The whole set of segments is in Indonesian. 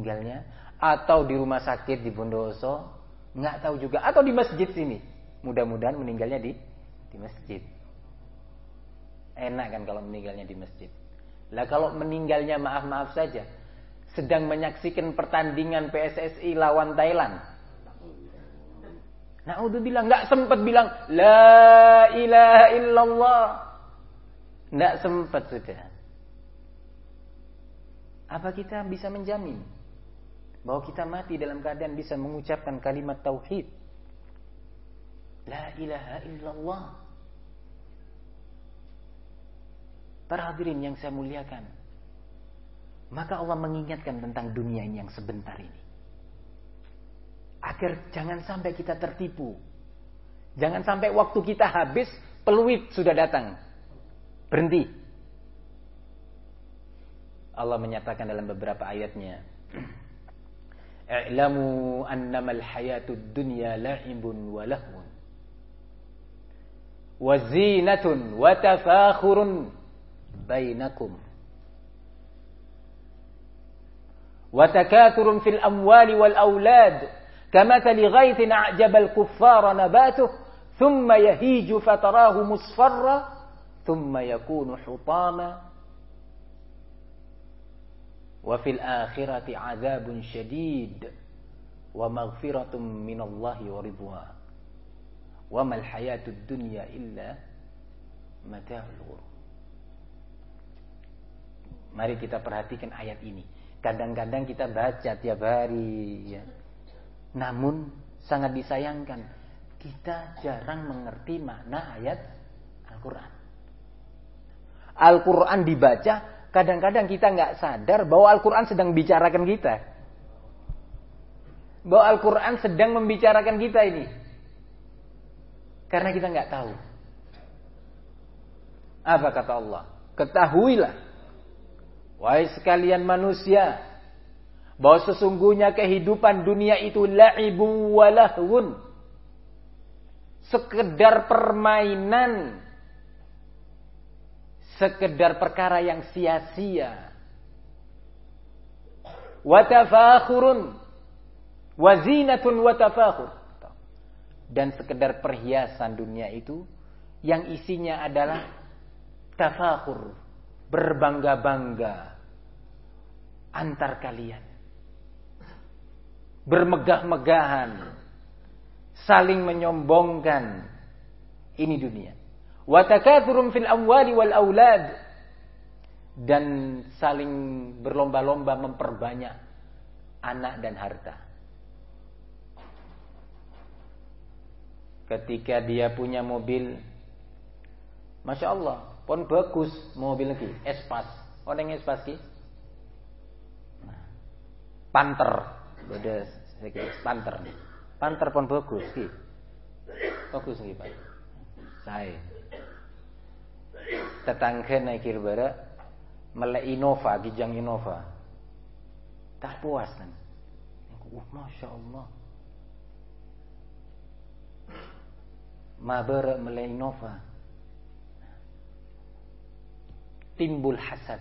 meninggalnya, atau di rumah sakit di Bondowoso, nggak tahu juga, atau di masjid sini. Mudah-mudahan meninggalnya di masjid. Enak kan kalau meninggalnya di masjid. Lah kalau meninggalnya maaf-maaf saja sedang menyaksikan pertandingan PSSI lawan Thailand. Naudzubillah, nggak sempat bilang la ilaha illallah. Nggak sempat sudah. Apa kita bisa menjamin bahwa kita mati dalam keadaan bisa mengucapkan kalimat tauhid? La ilaha illallah. Para hadirin yang saya muliakan, maka Allah mengingatkan tentang dunia ini yang sebentar ini, agar jangan sampai kita tertipu. Jangan sampai waktu kita habis, peluit sudah datang. Berhenti. Allah menyatakan dalam beberapa ayatnya, "I'lamu annamal hayatud dunya la'ibun wa lahwun wa zinatun wa tafakhurun bainakum wa takathurun fil amwali wal aulad kamathali ghaythin a'jabal kuffara nabatuhu thumma yahiju fatarahu musfarra thumma yakunu hutama wa fil akhirati 'adzabun syadid wa maghfiratun minallahi wa ridwan wa mal hayatud dunya illa mata'ul ghurur." Mari kita perhatikan ayat ini. Kadang-kadang kita baca tiap hari ya. Namun sangat disayangkan kita jarang mengerti makna ayat Al-Quran. Al-Quran dibaca, kadang-kadang kita nggak sadar bahwa Al-Quran sedang bicarakan kita. Bahwa Al-Quran sedang membicarakan kita ini. Karena kita nggak tahu. Apa kata Allah? Ketahuilah, wahai sekalian manusia, bahwa sesungguhnya kehidupan dunia itu la'ibu wa lahwun, sekedar permainan, sekedar perkara yang sia-sia. Wa tafakhurun wa zinatun wa tafakhur, dan sekedar perhiasan dunia itu yang isinya adalah tafakhur, berbangga-bangga antar kalian, bermegah-megahan, saling menyombongkan. Ini dunia. Wa takatsurum fil amwali wal aulad, dan saling berlomba-lomba memperbanyak anak dan harta. Ketika dia punya mobil, Masya Allah, pun bagus mobil lagi, Espas. Orang Espas ki? Panther. Beda sedikit Panther. Panther pun bagus ki. Bagus ki, Pak. Saya. Tetangga naik kirbara melek Innova, Gijang Innova. Tak puas kan. Masya Allah. Mabara melek Innova. Timbul hasad,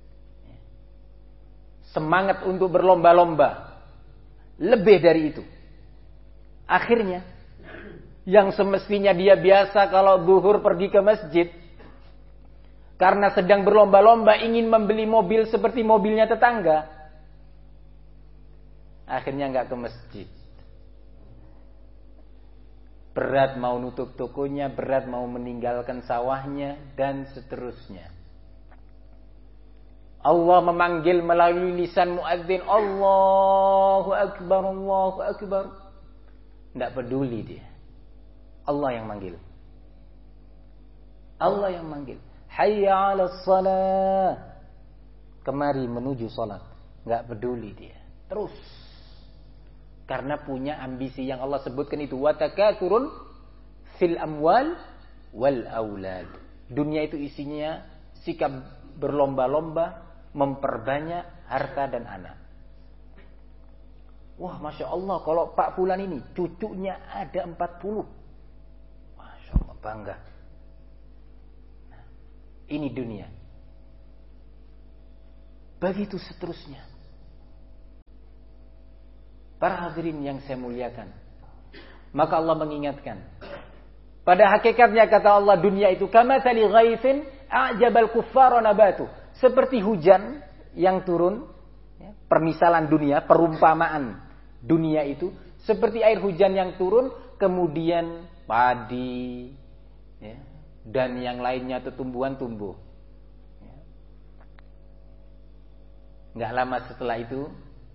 semangat untuk berlomba-lomba, lebih dari itu. Akhirnya yang semestinya dia biasa kalau zuhur pergi ke masjid, karena sedang berlomba-lomba ingin membeli mobil seperti mobilnya tetangga, akhirnya nggak ke masjid. Berat mau nutup tokonya, berat mau meninggalkan sawahnya, dan seterusnya. Allah memanggil melalui lisan muadzin, Allahu Akbar, Allahu Akbar. Tidak peduli dia. Allah yang manggil. Allah yang manggil. Hayya 'alas shalah. Kemari menuju salat. Tidak peduli dia. Terus. Karena punya ambisi yang Allah sebutkan itu. Wa takatsurun fil amwal wal aulad. Dunia itu isinya sikap berlomba-lomba, memperbanyak harta dan anak. Wah, Masya Allah, kalau Pak Fulan ini cucunya ada 40. Masya Allah, bangga. Nah, ini dunia. Begitu seterusnya. Para hadirin yang saya muliakan, maka Allah mengingatkan, pada hakikatnya kata Allah, dunia itu kamatsali ghaithin a'jabal kuffara nabatu, seperti hujan yang turun. Permisalan dunia, perumpamaan dunia itu seperti air hujan yang turun, kemudian padi dan yang lainnya tumbuhan tumbuh. Nggak lama setelah itu,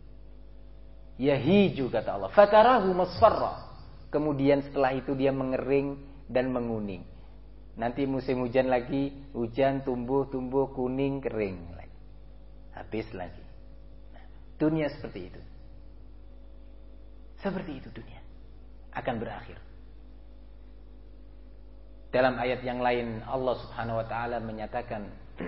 yahiju kata Allah, fatarahu masfarra. Kemudian setelah itu dia mengering dan menguning. Nanti musim hujan lagi, hujan tumbuh kuning kering, habis lagi. Dunia seperti itu. Seperti itu dunia. Akan berakhir. Dalam ayat yang lain Allah Subhanahu wa taala menyatakan,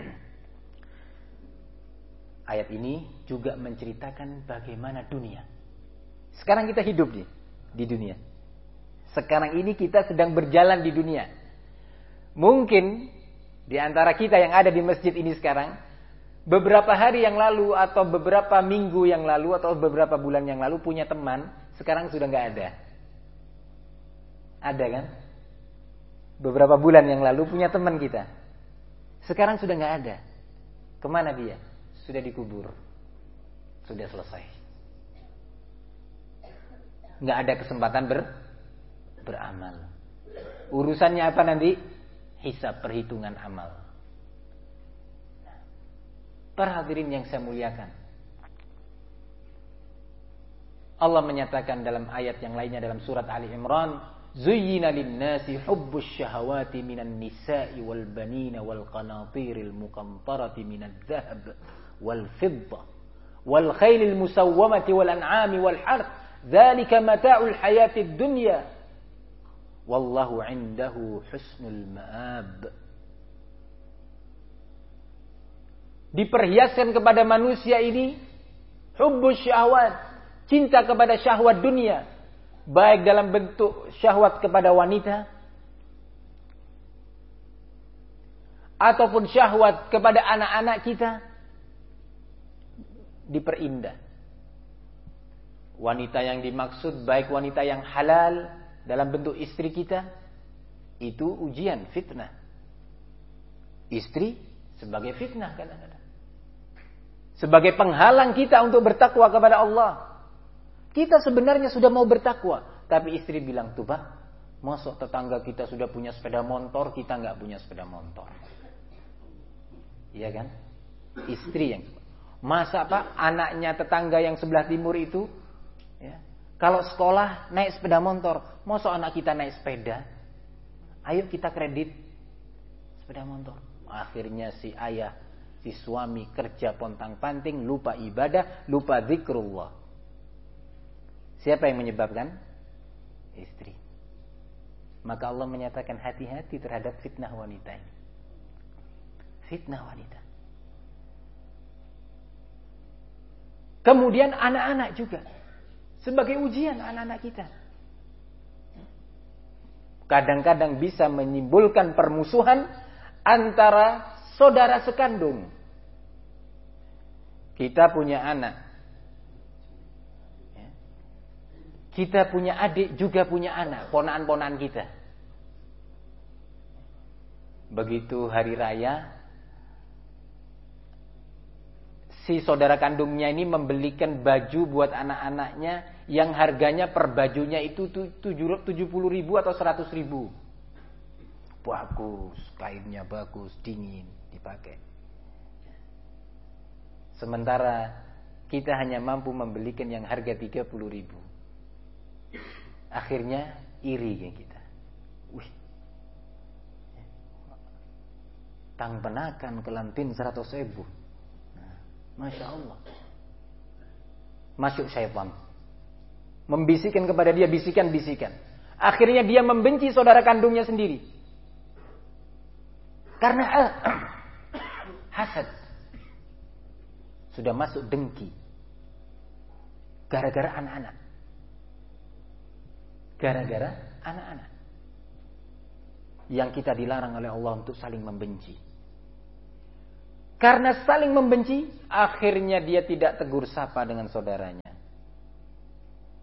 ayat ini juga menceritakan bagaimana dunia. Sekarang kita hidup di dunia. Sekarang ini kita sedang berjalan di dunia. Mungkin di antara kita yang ada di masjid ini sekarang, beberapa hari yang lalu atau beberapa minggu yang lalu atau beberapa bulan yang lalu punya teman, sekarang sudah nggak ada. Ada kan? Beberapa bulan yang lalu punya teman kita, sekarang sudah nggak ada. Kemana dia? Sudah dikubur. Sudah selesai. Nggak ada kesempatan beramal. Urusannya apa nanti? Hisab, perhitungan amal. Para hadirin yang saya muliakan, Allah menyatakan dalam ayat yang lainnya dalam surat Ali Imran, zuyyina lin-nasi hubbus syahawati minan nisa'i wal banina wal qanatiril muqantarati minadh dhahab wal fiddah wal khailil musawwamati wal an'ami wal harth dzalika mata'ul hayatid dunya wallahu 'indahu husnul ma'ab. Diperhiaskan kepada manusia ini hubbus syahwat, cinta kepada syahwat dunia, baik dalam bentuk syahwat kepada wanita ataupun syahwat kepada anak-anak kita, diperindah. Wanita yang dimaksud baik wanita yang halal dalam bentuk istri kita, itu ujian, fitnah. Istri sebagai fitnah kadang-kadang, sebagai penghalang kita untuk bertakwa kepada Allah. Kita sebenarnya sudah mau bertakwa, tapi istri bilang, tuh Pak, masuk tetangga kita sudah punya sepeda motor, kita nggak punya sepeda motor. Iya kan? Istri yang, masa Pak, anaknya tetangga yang sebelah timur itu, ya, kalau sekolah naik sepeda motor, masuk anak kita naik sepeda, ayo kita kredit sepeda motor. Akhirnya si ayah, si suami kerja pontang-panting, lupa ibadah, lupa zikrullah. Siapa yang menyebabkan? Istri. Maka Allah menyatakan hati-hati terhadap fitnah wanita ini. Fitnah wanita. Kemudian anak-anak juga. Sebagai ujian anak-anak kita. Kadang-kadang bisa menimbulkan permusuhan antara saudara sekandung. Kita punya anak. Kita punya adik, juga punya anak, ponaan-ponaan kita. Begitu hari raya, si saudara kandungnya ini membelikan baju buat anak-anaknya yang harganya per bajunya itu 70.000 atau 100.000. Bagus, kainnya bagus, dingin, dipakai. Sementara kita hanya mampu membelikan yang harga 30.000. Akhirnya iri ya kita. Wih, tang penakan kelantin 100.000. Nah, Masya Allah. Masuk syaitan, membisikkan kepada dia bisikan-bisikan. Akhirnya dia membenci saudara kandungnya sendiri. Karena hasad. Sudah masuk dengki. Gara-gara anak-anak. Gara-gara anak-anak. Yang kita dilarang oleh Allah untuk saling membenci. Karena saling membenci, akhirnya dia tidak tegur sapa dengan saudaranya.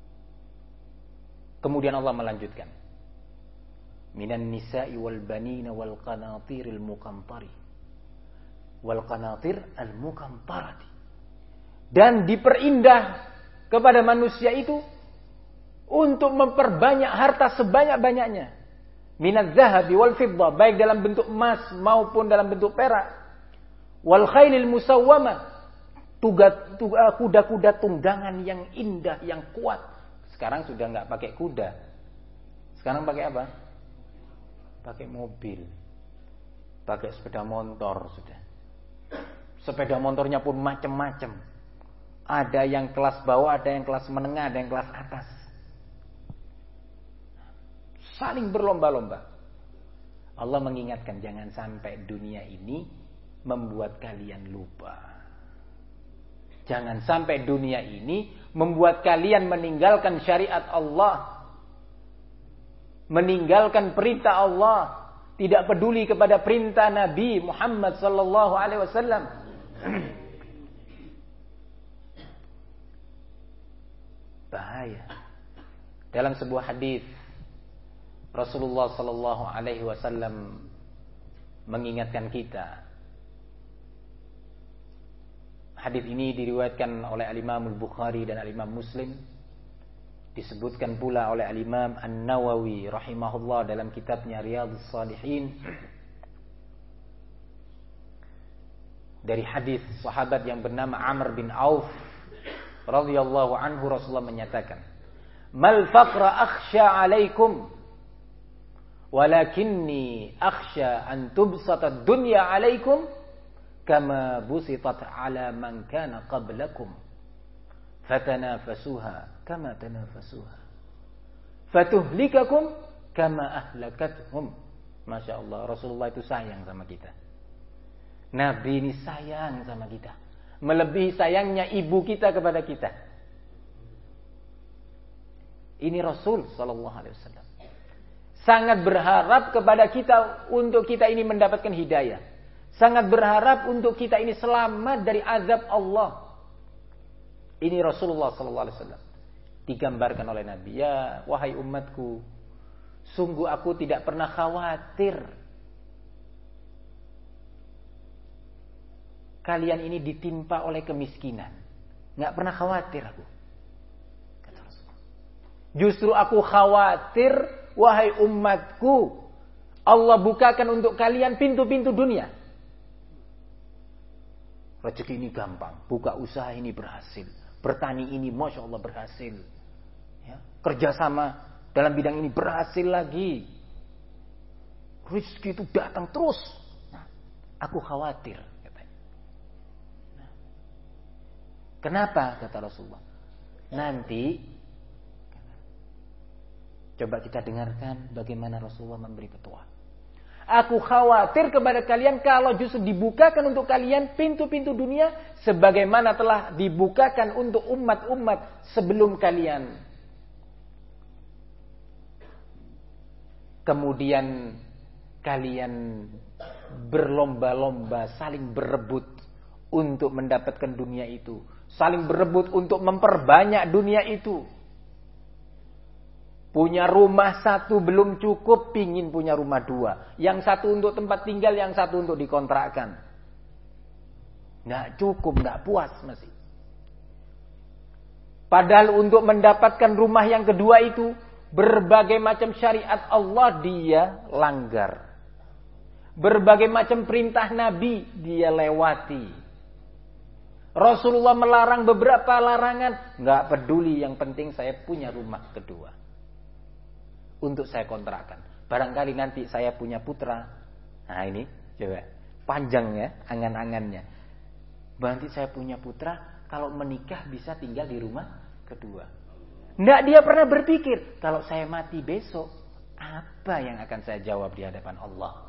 Kemudian Allah melanjutkan. Minan nisa'i wal banina wal qanatiril muqantari. Wal qanatir al muqantarati. Dan diperindah kepada manusia itu untuk memperbanyak harta sebanyak-banyaknya. Minaz zahabi wal fiddah, baik dalam bentuk emas maupun dalam bentuk perak. Wal khailil musawwamah, kuda-kuda tunggangan yang indah, yang kuat. Sekarang sudah nggak pakai kuda. Sekarang pakai apa? Pakai mobil. Pakai sepeda motor sudah. Sepeda motornya pun macam-macam. Ada yang kelas bawah, ada yang kelas menengah, ada yang kelas atas. Saling berlomba-lomba. Allah mengingatkan jangan sampai dunia ini membuat kalian lupa. Jangan sampai dunia ini membuat kalian meninggalkan syariat Allah. Meninggalkan perintah Allah. Tidak peduli kepada perintah Nabi Muhammad sallallahu alaihi wasallam. Bahaya. Dalam sebuah hadis Rasulullah sallallahu alaihi wasallam mengingatkan kita. Hadis ini diriwayatkan oleh Al-Imam Al-Bukhari dan Al-Imam Muslim. Disebutkan pula oleh Al-Imam An-Nawawi rahimahullah dalam kitabnya Riyadhus Shalihin. Dari hadis sahabat yang bernama Amr bin Auf radhiyallahu anhu, Rasulullah menyatakan, "Mal faqra akhsha 'alaikum, walakinni akhsha an tubsata ad-dunya 'alaikum kama busitat 'ala man kana qablakum fatanafasuha kama tanafasuha fatuhlikakum kama ahlakathum." Masya Allah, Rasulullah itu sayang sama kita. Nabi ini sayang sama kita, melebihi sayangnya ibu kita kepada kita. Ini Rasul sallallahu alaihi wasallam sangat berharap kepada kita untuk kita ini mendapatkan hidayah. Sangat berharap untuk kita ini selamat dari azab Allah. Ini Rasulullah sallallahu alaihi wasallam digambarkan oleh Nabi, ya wahai umatku, sungguh aku tidak pernah khawatir kalian ini ditimpa oleh kemiskinan. Enggak pernah khawatir aku. Kata Rasulullah. Justru aku khawatir, wahai umatku, Allah bukakan untuk kalian pintu-pintu dunia. Rezeki ini gampang, buka usaha ini berhasil, bertani ini Masya Allah berhasil, ya, kerjasama dalam bidang ini berhasil lagi, rezeki itu datang terus. Nah, aku khawatir, katanya. Nah, kenapa? Kata Rasulullah. Nanti coba kita dengarkan bagaimana Rasulullah memberi petua. Aku khawatir kepada kalian kalau justru dibukakan untuk kalian pintu-pintu dunia sebagaimana telah dibukakan untuk umat-umat sebelum kalian. Kemudian kalian berlomba-lomba, saling berebut untuk mendapatkan dunia itu, saling berebut untuk memperbanyak dunia itu. Punya rumah satu belum cukup, pingin punya rumah dua. Yang satu untuk tempat tinggal, yang satu untuk dikontrakkan. Nggak cukup, nggak puas masih. Padahal untuk mendapatkan rumah yang kedua itu, berbagai macam syariat Allah dia langgar. Berbagai macam perintah Nabi dia lewati. Rasulullah melarang beberapa larangan, nggak peduli, yang penting saya punya rumah kedua untuk saya kontrakkan. Barangkali nanti saya punya putra. Nah ini coba panjang ya angan-angannya. Nanti saya punya putra, kalau menikah bisa tinggal di rumah kedua. Nggak dia pernah berpikir, kalau saya mati besok, apa yang akan saya jawab di hadapan Allah?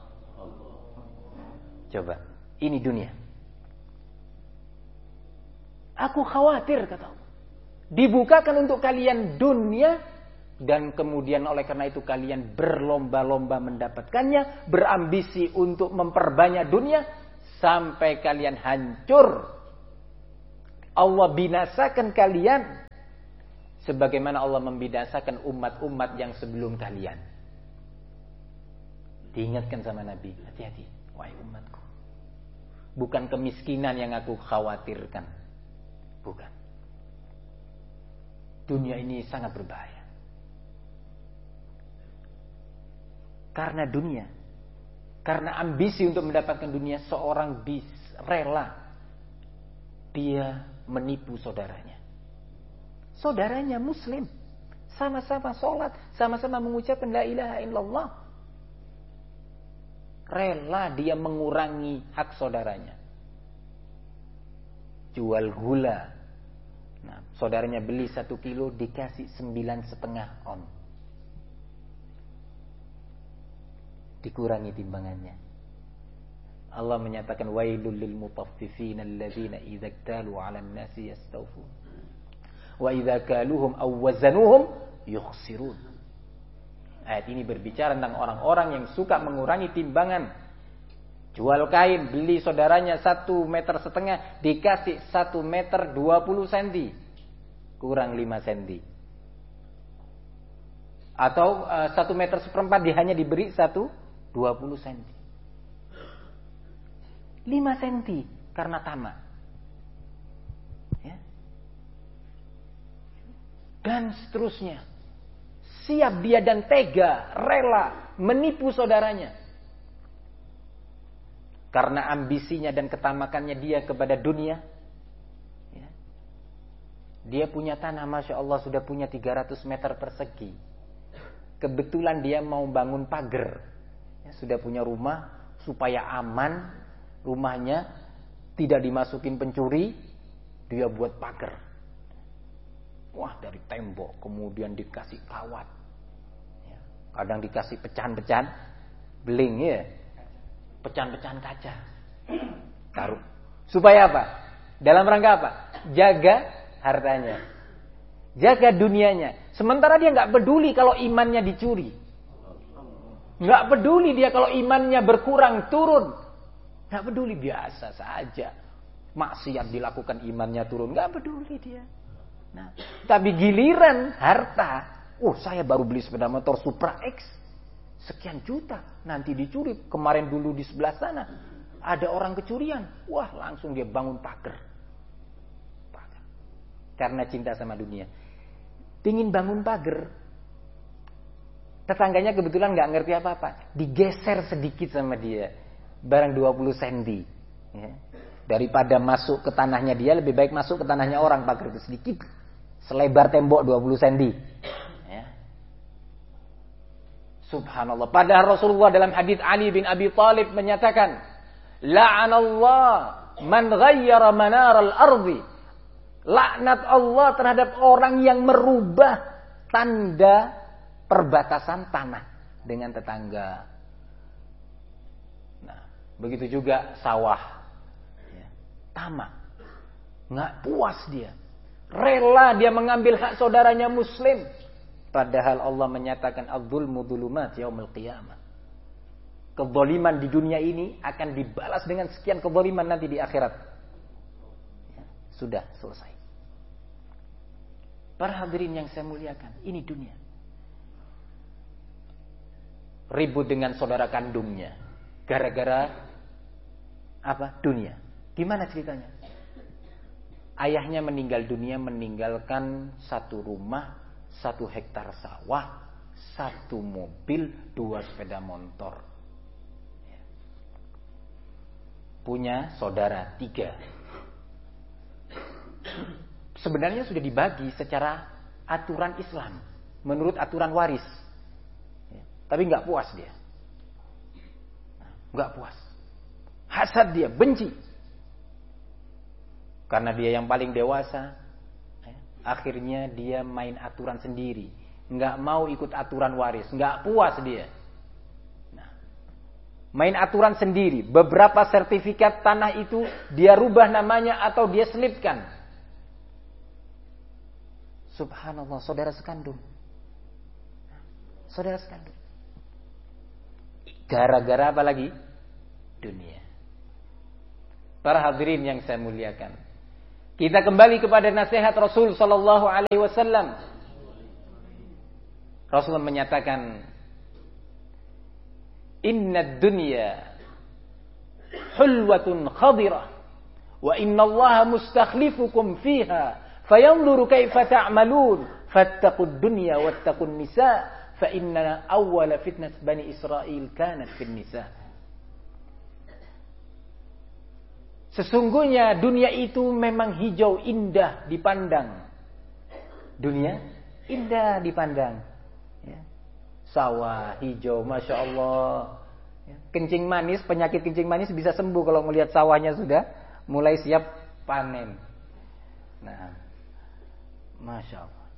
Coba, ini dunia. Aku khawatir, kata Allah, dibukakan untuk kalian dunia, dan kemudian oleh karena itu kalian berlomba-lomba mendapatkannya, berambisi untuk memperbanyak dunia, sampai kalian hancur. Allah binasakan kalian, sebagaimana Allah membinasakan umat-umat yang sebelum kalian. Diingatkan sama Nabi, hati-hati, wahai umatku. Bukan kemiskinan yang aku khawatirkan. Bukan. Dunia ini sangat berbahaya. Karena dunia, karena ambisi untuk mendapatkan dunia, seorang rela dia menipu saudaranya. Saudaranya muslim, sama-sama sholat, sama-sama mengucapkan la ilaha illallah. Rela dia mengurangi hak saudaranya. Jual gula. Nah, saudaranya beli 1 kilo dikasih 9,5 on. Dikurangi timbangannya. Allah menyatakan wailul lil mutaffifin alladzina idza iktalu 'alan nasi yastawfun wa idza kaluhum aw wazanuhum yukhsirun. Ayat ini berbicara tentang orang-orang yang suka mengurangi timbangan. Jual kain, beli saudaranya 1,5 meter, dikasih 1 meter 20 cm. Kurang 5 cm. Atau 1 meter 1/4 dia hanya diberi 20 cm. 5 cm karena tamak. Ya. Dan seterusnya. Siap dia dan tega, rela menipu saudaranya. Karena ambisinya dan ketamakannya dia kepada dunia. Ya. Dia punya tanah, Masya Allah sudah punya 300 meter persegi. Kebetulan dia mau bangun pagar. Ya, sudah punya rumah supaya aman. Rumahnya tidak dimasukin pencuri. Dia buat pagar. Wah, dari tembok kemudian dikasih kawat. Kadang dikasih pecahan-pecahan beling ya. Pecahan-pecahan kaca. Taruh. Supaya apa? Dalam rangka apa? Jaga hartanya. Jaga dunianya. Sementara dia nggak peduli kalau imannya dicuri. Nggak peduli dia kalau imannya berkurang, turun. Nggak peduli, biasa saja. Maksiat dilakukan, imannya turun. Nggak peduli dia. Nah, tapi giliran harta. Saya baru beli sepeda motor Supra X. Sekian juta. Nanti dicuri. Kemarin dulu di sebelah sana. Ada orang kecurian. Wah, langsung dia bangun pagar. Karena cinta sama dunia. Pingin bangun pagar. Tetangganya kebetulan gak ngerti apa-apa. Digeser sedikit sama dia. Barang 20 cm. Ya. Daripada masuk ke tanahnya dia, lebih baik masuk ke tanahnya orang. Pagar itu sedikit. Selebar tembok 20 cm. Subhanallah. Padahal Rasulullah dalam hadits Ali bin Abi Thalib menyatakan, la'anallah man ghayyara manaral ardi. Laknat Allah terhadap orang yang merubah tanda perbatasan tanah dengan tetangga. Nah, begitu juga sawah. Tamak. Nggak puas dia. Rela dia mengambil hak saudaranya muslim. Padahal Allah menyatakan adzulmu dzulumat yaumil qiyamah. Kezaliman di dunia ini akan dibalas dengan sekian kezaliman nanti di akhirat. Ya, sudah selesai. Para hadirin yang saya muliakan, ini dunia. Ribut dengan saudara kandungnya gara-gara apa? Dunia. Gimana ceritanya? Ayahnya meninggal dunia meninggalkan 1 rumah, 1 hektar sawah, 1 mobil, 2 sepeda motor. Punya saudara 3. Sebenarnya sudah dibagi secara aturan Islam, menurut aturan waris. Tapi nggak puas dia. Nggak puas. Hasad dia, benci. Karena dia yang paling dewasa. Akhirnya dia main aturan sendiri. Nggak mau ikut aturan waris. Nggak puas dia. Nah, main aturan sendiri. Beberapa sertifikat tanah itu dia rubah namanya atau dia selipkan. Subhanallah, saudara sekandung. Saudara sekandung. Gara-gara apa lagi? Dunia. Para hadirin yang saya muliakan. Kita kembali kepada nasihat Rasul sallallahu alaihi wasallam Rasulullah menyatakan, "Inna dunya hulwatun khadirah wa inna Allaha mustakhlifukum fiha fayanzuru kaifa ta'malun fattaqud dunya wattaqun nisa fa inna awwala fitnat bani Israil kanat fin nisa." Sesungguhnya dunia itu memang hijau, indah dipandang. Dunia indah dipandang. Ya. Sawah hijau, Masya Allah. Ya. Kencing manis, penyakit kencing manis bisa sembuh kalau melihat sawahnya sudah mulai siap panen. Nah, Masya Allah.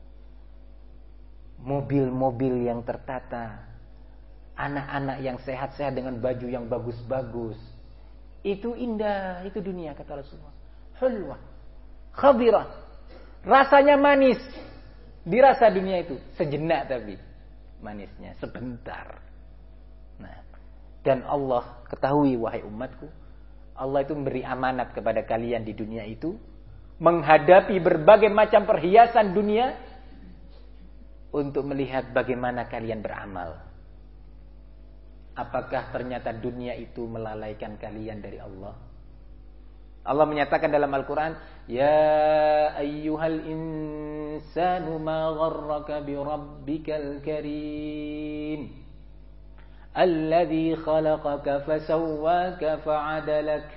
Mobil-mobil yang tertata, anak-anak yang sehat-sehat dengan baju yang bagus-bagus. Itu indah, itu dunia, kata Rasulullah. Hulwa, khadirah, rasanya manis. Dirasa dunia itu sejenak, tapi manisnya sebentar. Nah, dan Allah ketahui, wahai umatku, Allah itu memberi amanat kepada kalian di dunia itu, menghadapi berbagai macam perhiasan dunia, untuk melihat bagaimana kalian beramal. Apakah ternyata dunia itu melalaikan kalian dari Allah? Allah menyatakan dalam Al-Quran, "Ya ayyuhal insanu ma gharraka bi rabbikal karim alladhi khalaqaka fasawwaka fa'adalak."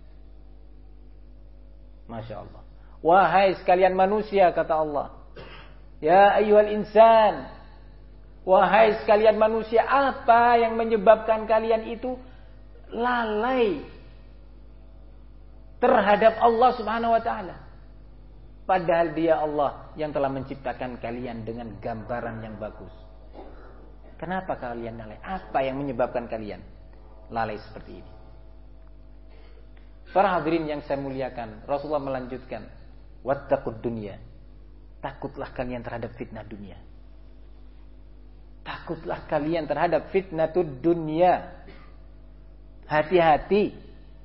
Masya Allah. Wahai sekalian manusia, kata Allah, ya ayyuhal insan, wahai sekalian manusia, apa yang menyebabkan kalian itu lalai terhadap Allah Subhanahu wa taala? Padahal Dia Allah yang telah menciptakan kalian dengan gambaran yang bagus. Kenapa kalian lalai? Apa yang menyebabkan kalian lalai seperti ini? Para hadirin yang saya muliakan, Rasulullah melanjutkan, "Wattaqud dunya." Takutlah kalian terhadap fitnah dunia. Takutlah kalian terhadap fitnatud dunia. Hati-hati.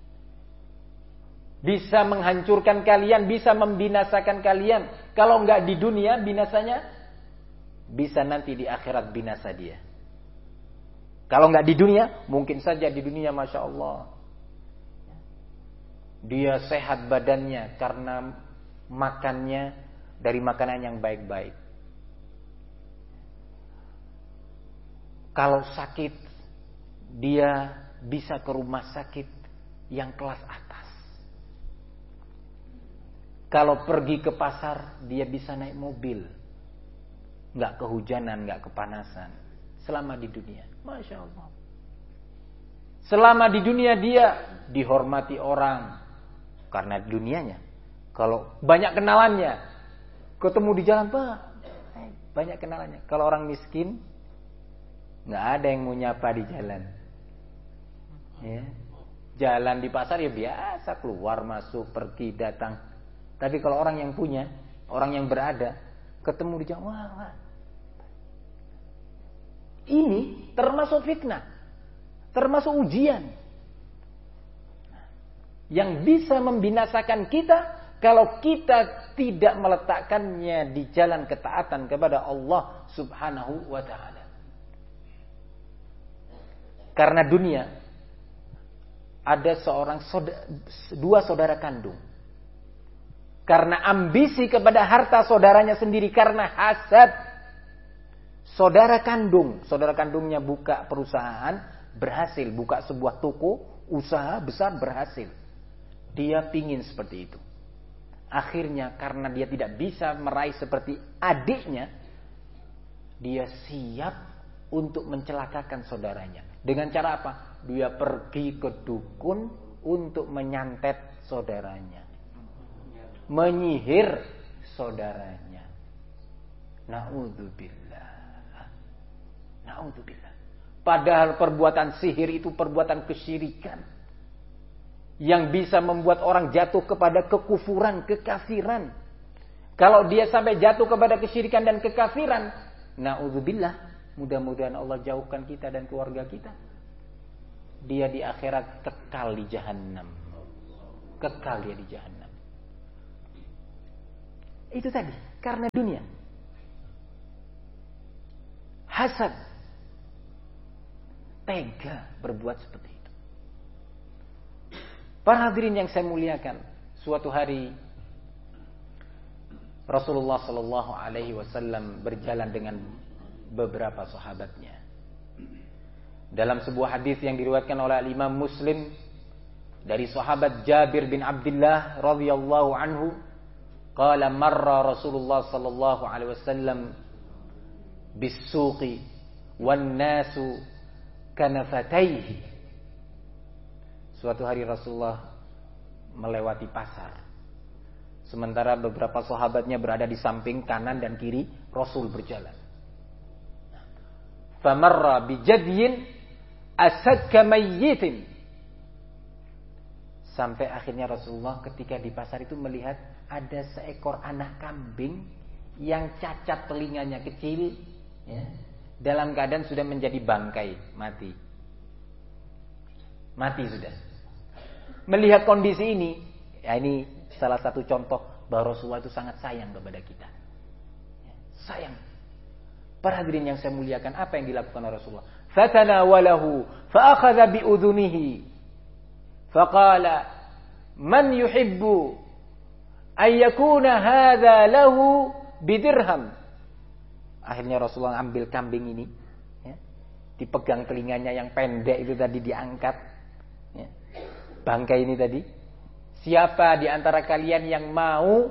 Bisa menghancurkan kalian, bisa membinasakan kalian. Kalau enggak di dunia binasanya, bisa nanti di akhirat binasa dia. Kalau enggak di dunia, mungkin saja di dunia Masya Allah, dia sehat badannya karena makannya dari makanan yang baik-baik. Kalau sakit, dia bisa ke rumah sakit yang kelas atas. Kalau pergi ke pasar, dia bisa naik mobil. Nggak kehujanan, nggak kepanasan. Selama di dunia. Masya Allah. Selama di dunia dia dihormati orang. Karena dunianya. Kalau banyak kenalannya. Ketemu di jalan, banyak kenalannya. Kalau orang miskin, nggak ada yang mau nyapa di jalan. Ya. Jalan di pasar ya biasa, keluar masuk pergi datang. Tapi kalau orang yang punya, orang yang berada, ketemu di jalan, wah. Ini termasuk fitnah, termasuk ujian yang bisa membinasakan kita kalau kita tidak meletakkannya di jalan ketaatan kepada Allah Subhanahu wa ta'ala. Karena dunia ada dua saudara kandung. Karena ambisi kepada harta saudaranya sendiri, karena hasad, saudara kandungnya buka perusahaan, berhasil, buka sebuah toko, usaha besar, berhasil. Dia pingin seperti itu. Akhirnya karena dia tidak bisa meraih seperti adiknya, dia siap untuk mencelakakan saudaranya. Dengan cara apa? Dia pergi ke dukun untuk menyantet saudaranya, menyihir saudaranya. Na'udzubillah. Padahal perbuatan sihir itu perbuatan kesyirikan yang bisa membuat orang jatuh kepada kekufuran, kekafiran. Kalau dia sampai jatuh kepada kesyirikan dan kekafiran, na'udzubillah, mudah-mudahan Allah jauhkan kita dan keluarga kita. Dia di akhirat kekal di jahanam. Kekal dia di jahanam. Itu tadi, karena dunia. hasad. Tega berbuat seperti itu. Para hadirin yang saya muliakan, suatu hari Rasulullah Shallallahu Alaihi Wasallam berjalan dengan beberapa sahabatnya. Dalam sebuah hadis yang diriwayatkan oleh Imam Muslim dari sahabat Jabir bin Abdullah radhiyallahu anhu, qala marra Rasulullah Shallallahu Alaihi Wasallam bis-suqi wan nasu kanafataihi. Suatu hari Rasulullah melewati pasar. Sementara beberapa sahabatnya berada di samping kanan dan kiri Rasul berjalan. Famarra bijadyin asadka mayyitin. Sampai akhirnya Rasulullah ketika di pasar itu melihat ada seekor anak kambing yang cacat telinganya kecil, ya, dalam keadaan sudah menjadi bangkai, mati. Mati sudah. Melihat kondisi ini, ya ini salah satu contoh bahwa Rasulullah itu sangat sayang kepada kita. Sayang. Para hadirin yang saya muliakan, apa yang dilakukan oleh Rasulullah? Fatanawalahu fa'akhadha bi'udhunihi faqala man yuhibbu ayyakuna hadha lahu bidirham. Akhirnya Rasulullah ambil kambing ini, ya, dipegang telinganya yang pendek itu tadi, diangkat, ya, bangkai ini tadi. Siapa di antara kalian yang mau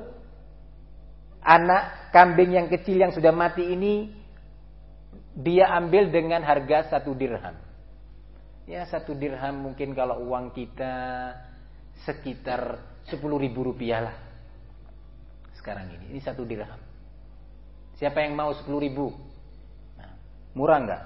anak kambing yang kecil yang sudah mati ini dia ambil dengan harga 1 dirham. Ya, 1 dirham mungkin kalau uang kita sekitar 10.000 rupiah lah. Sekarang ini 1 dirham. Siapa yang mau 10.000? Nah, murah enggak?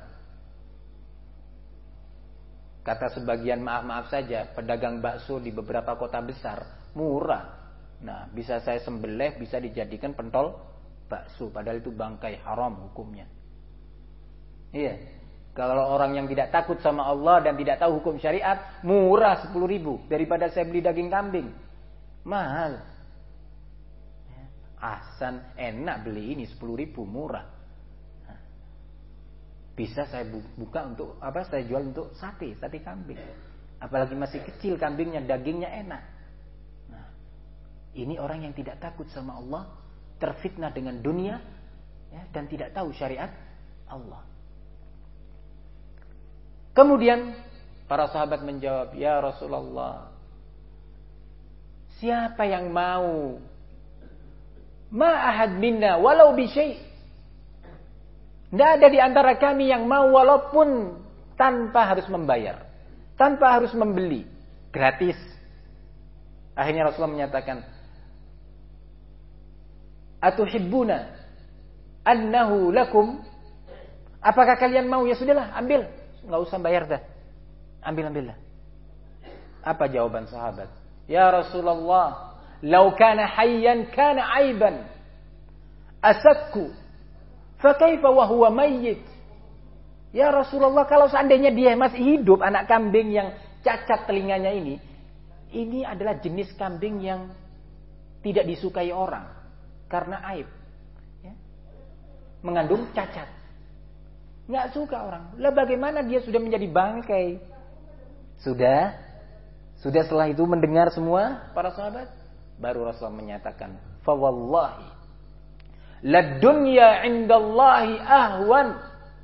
Kata sebagian maaf saja, pedagang bakso di beberapa kota besar, murah. Nah, bisa saya sembelih, bisa dijadikan pentol bakso. Padahal itu bangkai, haram hukumnya. Iya. Kalau orang yang tidak takut sama Allah dan tidak tahu hukum syariat, murah 10.000 daripada saya beli daging kambing. Mahal. Ahsan, enak beli ini 10.000, murah. Bisa saya buka untuk apa? Saya jual untuk sate kambing. Apalagi masih kecil kambingnya, dagingnya enak. Nah, ini orang yang tidak takut sama Allah, terfitnah dengan dunia, ya, dan tidak tahu syariat Allah. Kemudian para sahabat menjawab, ya Rasulullah, siapa yang mau? Ma ahad minna walau bi syai'. Tidak ada di antara kami yang mau walaupun tanpa harus membayar, tanpa harus membeli, gratis. Akhirnya Rasulullah menyatakan, atuhibbuna annahu lakum? Apakah kalian mau? Ya sudahlah, ambil, nggak usah bayar dah, ambillah. Apa jawaban sahabat? Ya Rasulullah, lau kana hayyan kana aiban asakku fakaifa wa huwa mayyit. Ya Rasulullah, kalau seandainya dia masih hidup, anak kambing yang cacat telinganya ini adalah jenis kambing yang tidak disukai orang karena aib, ya, mengandung cacat. Nggak suka orang. Lah bagaimana dia sudah menjadi bangkai? Sudah setelah itu mendengar semua para sahabat, baru Rasulullah menyatakan, fa wallahi ladunya indallahi ahwan.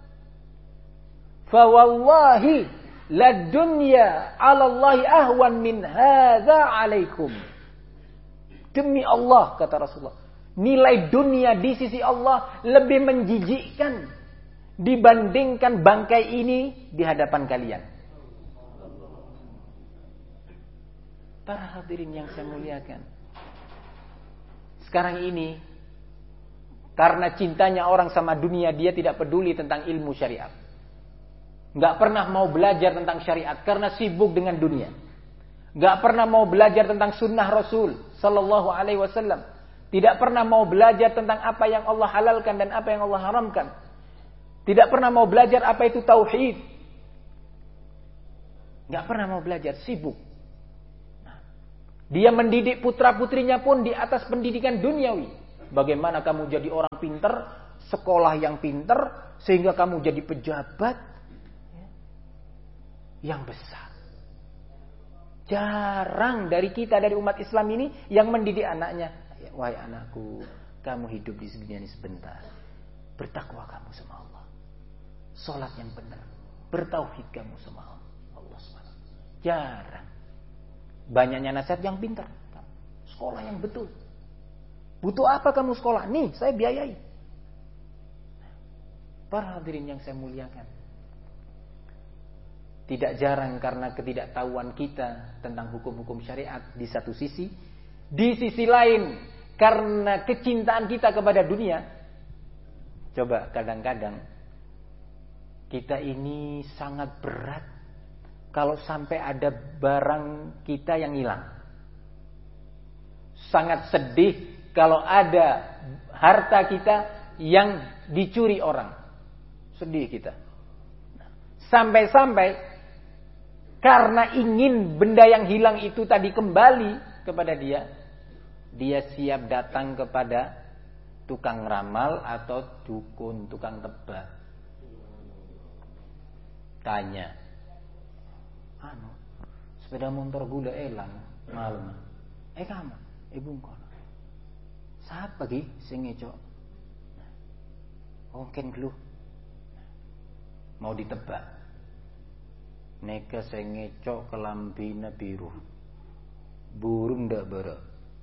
Fa wallahi ladunya 'alallahi ahwan min hadza 'alaikum. Demi Allah, kata Rasulullah, nilai dunia di sisi Allah lebih menjijikkan dibandingkan bangkai ini di hadapan kalian. Para hadirin yang saya muliakan, sekarang ini karena cintanya orang sama dunia, dia tidak peduli tentang ilmu syariat. Nggak pernah mau belajar tentang syariat karena sibuk dengan dunia. Nggak pernah mau belajar tentang sunnah Rasul Sallallahu Alaihi Wasallam. Tidak pernah mau belajar tentang apa yang Allah halalkan dan apa yang Allah haramkan. Tidak pernah mau belajar apa itu tauhid. Nggak pernah mau belajar, sibuk. Dia mendidik putra-putrinya pun di atas pendidikan duniawi. Bagaimana kamu jadi orang pinter, sekolah yang pinter, sehingga kamu jadi pejabat yang besar. Jarang dari kita, dari umat Islam ini yang mendidik anaknya. Wahai anakku, kamu hidup di dunia ini sebentar. Bertakwa kamu sama Allah. Sholat yang benar. Bertauhid kamu sama Allah SWT. Jarang. Banyaknya nasihat yang pintar. Sekolah yang betul. Butuh apa kamu sekolah? Nih, saya biayai. Para hadirin yang saya muliakan. Tidak jarang karena ketidaktahuan kita tentang hukum-hukum syariat di satu sisi. Di sisi lain, karena kecintaan kita kepada dunia. Coba kadang-kadang kita ini sangat berat kalau sampai ada barang kita yang hilang. Sangat sedih kalau ada harta kita yang dicuri orang. Sedih kita. Sampai-sampai karena ingin benda yang hilang itu tadi kembali kepada dia, dia siap datang kepada tukang ramal atau dukun, tukang tebak. Tanya, sepeda motor gula elang malam. Kamu, bungkon. Siapa lagi sing ngecok? Mungkin lu mau ditebak. Neka sing ngecok kelambina biru. Burung ndak bara.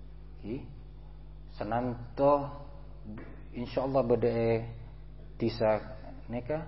Senanto insyaallah bade disa neka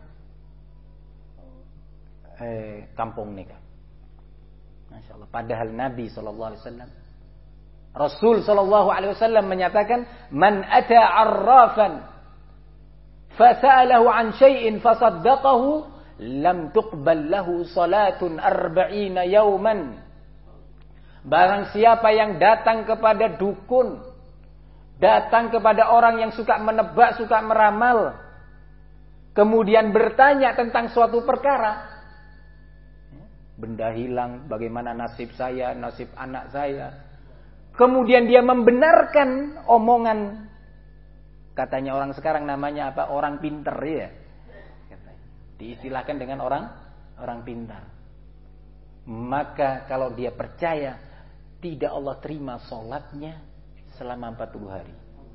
kampung neka. Masyaallah. Padahal Nabi sallallahu alaihi wasallam, Rasul sallallahu alaihi wasallam menyatakan, "Man ata 'arrafan fasa'alahu 'an syai'in fasaddaqahu lam tuqbal lahu salatun 40 yauman." Barang siapa yang datang kepada dukun, datang kepada orang yang suka menebak, suka meramal, kemudian bertanya tentang suatu perkara, benda hilang, bagaimana nasib saya, nasib anak saya, kemudian dia membenarkan omongan, katanya orang sekarang namanya apa? Orang pinter ya. Diistilahkan dengan orang pintar. Maka kalau dia percaya, tidak Allah terima sholatnya selama 40 hari.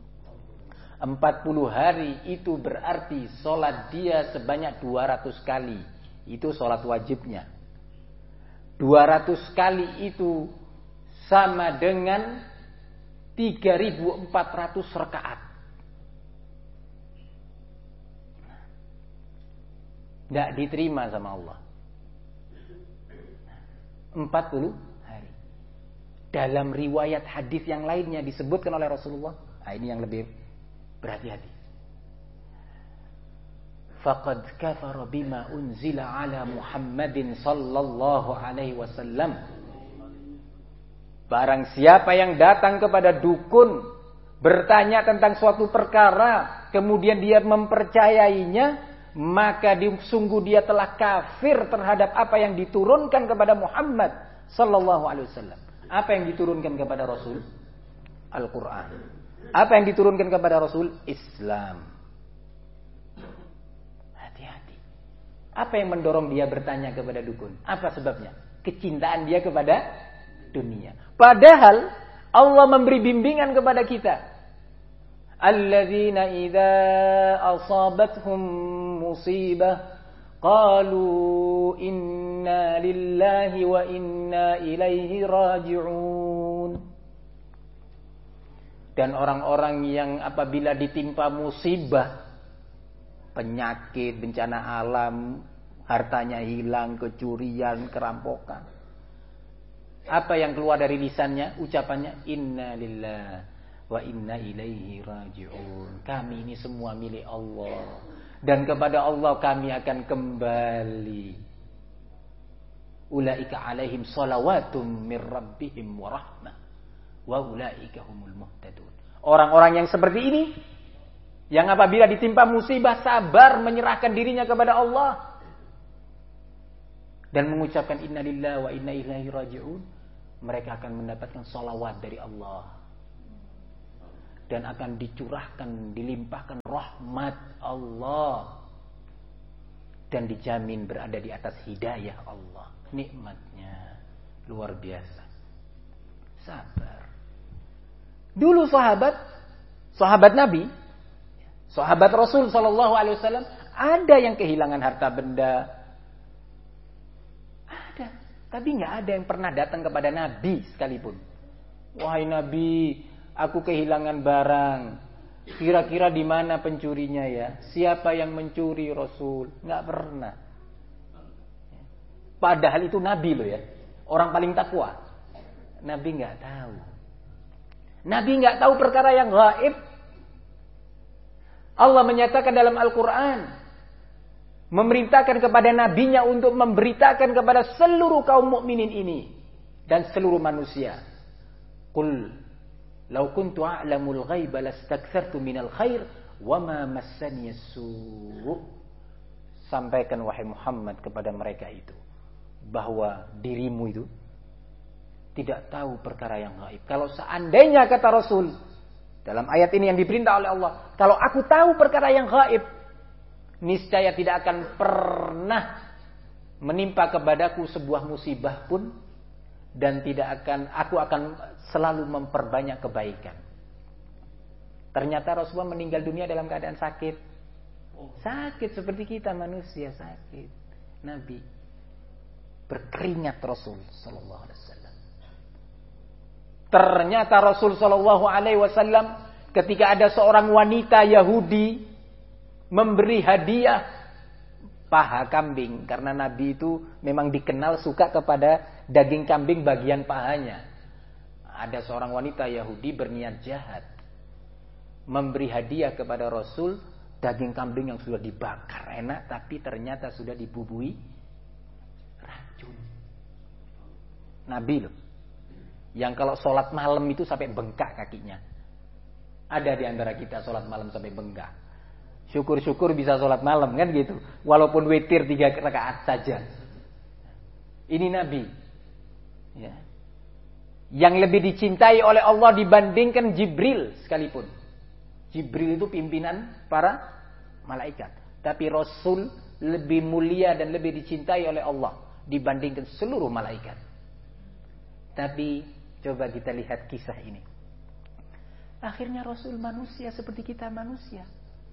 40 hari itu berarti sholat dia sebanyak 200 kali. Itu sholat wajibnya. 200 kali itu sama dengan 3.400 rakaat. Tidak diterima sama Allah. 40 hari. Dalam riwayat hadis yang lainnya disebutkan oleh Rasulullah. Ini yang lebih berhati-hati. Faqad kafara bima unzila ala Muhammadin sallallahu alaihi wasallam. Barang siapa yang datang kepada dukun, bertanya tentang suatu perkara, kemudian dia mempercayainya, maka sungguh dia telah kafir terhadap apa yang diturunkan kepada Muhammad sallallahu alaihi wasallam. Apa yang diturunkan kepada Rasul? Al-Quran. Apa yang diturunkan kepada Rasul? Islam. Hati-hati. Apa yang mendorong dia bertanya kepada dukun? Apa sebabnya? Kecintaan dia kepada dunia. Padahal Allah memberi bimbingan kepada kita. Alladzina idza asabathum musibah qalu inna lillahi wa inna ilaihi raji'un. Dan orang-orang yang apabila ditimpa musibah, penyakit, bencana alam, hartanya hilang, kecurian, kerampokan, apa yang keluar dari lisannya? Ucapannya inna lillahi wa inna ilaihi raji'un. Kami ini semua milik Allah dan kepada Allah kami akan kembali. Ulaika alaihim salawatum mir rabbihim wa rahmah wa ulaika humul muhtadun. Orang-orang yang seperti ini, yang apabila ditimpa musibah sabar menyerahkan dirinya kepada Allah dan mengucapkan inna lillahi wa inna ilaihi raji'un, mereka akan mendapatkan salawat dari Allah dan akan dicurahkan, dilimpahkan rahmat Allah dan dijamin berada di atas hidayah Allah. Nikmatnya luar biasa. Sabar. Dulu sahabat Nabi, sahabat Rasul sallallahu alaihi wasallam, ada yang kehilangan harta benda. Ada, tapi nggak ada yang pernah datang kepada Nabi sekalipun. Wahai Nabi, aku kehilangan barang. Kira-kira di mana pencurinya ya? Siapa yang mencuri Rasul? Nggak pernah. Padahal itu Nabi loh ya, orang paling takwa. Nabi nggak tahu. Nabi nggak tahu perkara yang gaib. Allah menyatakan dalam Al-Quran, memerintahkan kepada nabinya untuk memberitakan kepada seluruh kaum mukminin ini dan seluruh manusia. Qul law kuntu a'lamul ghaiba lastakthartu minal khair wa ma massani as-su'. Sampaikan wahai Muhammad kepada mereka itu bahwa dirimu itu tidak tahu perkara yang gaib. Kalau seandainya kata Rasul dalam ayat ini yang diperintah oleh Allah, kalau aku tahu perkara yang gaib, niscaya tidak akan pernah menimpa kepadaku sebuah musibah pun, dan aku akan selalu memperbanyak kebaikan. Ternyata Rasulullah meninggal dunia dalam keadaan sakit. Sakit seperti kita manusia sakit. Nabi berkeringat Rasul sallallahu alaihi wasallam. Ternyata Rasul sallallahu alaihi wasallam ketika ada seorang wanita Yahudi memberi hadiah paha kambing, karena Nabi itu memang dikenal suka kepada daging kambing bagian pahanya. Ada seorang wanita Yahudi berniat jahat memberi hadiah kepada Rasul daging kambing yang sudah dibakar enak, tapi ternyata sudah dibubui racun. Nabi loh, yang kalau sholat malam itu sampai bengkak kakinya. Ada di antara kita sholat malam sampai bengkak. Syukur-syukur bisa sholat malam kan gitu. Walaupun witir 3 rakaat saja. Ini Nabi. Ya. Yang lebih dicintai oleh Allah dibandingkan Jibril sekalipun. Jibril itu pimpinan para malaikat. Tapi Rasul lebih mulia dan lebih dicintai oleh Allah dibandingkan seluruh malaikat. Tapi coba kita lihat kisah ini. Akhirnya Rasul manusia seperti kita manusia.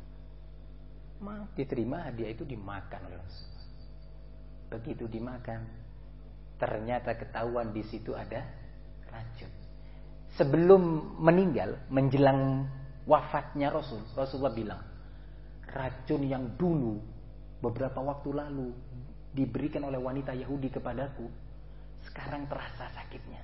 Diterima hadiah itu, dimakan oleh Rasul. Begitu dimakan, ternyata ketahuan di situ ada racun. Sebelum meninggal, menjelang wafatnya Rasulullah bilang, racun yang dulu beberapa waktu lalu diberikan oleh wanita Yahudi kepadaku, sekarang terasa sakitnya.